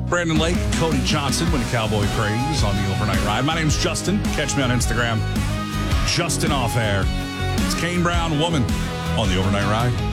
Brandon Lake, Cody Johnson, winning Cowboy Praise on the Overnight Ride. My name's Justin. Catch me on Instagram. Justin Off Air. It's Kane Brown, Woman on the Overnight Ride.